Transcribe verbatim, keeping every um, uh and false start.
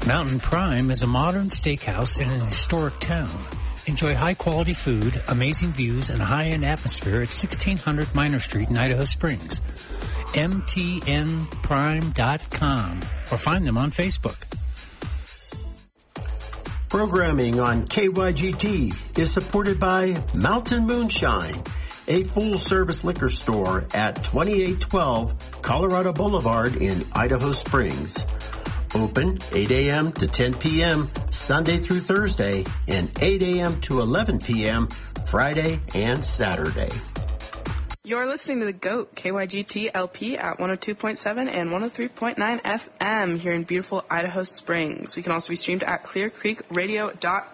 Mountain Prime is a modern steakhouse in an historic town. Enjoy high-quality food, amazing views, and a high-end atmosphere at sixteen hundred Minor Street in Idaho Springs. M T N prime dot com or find them on Facebook. Programming on K Y G T is supported by Mountain Moonshine, a full-service liquor store at twenty-eight twelve Colorado Boulevard in Idaho Springs. Open eight a.m. to ten p.m. Sunday through Thursday and eight a.m. to eleven p.m. Friday and Saturday. You're listening to The GOAT, K Y G T L P at one oh two point seven and one oh three point nine F M here in beautiful Idaho Springs. We can also be streamed at clear creek radio dot com.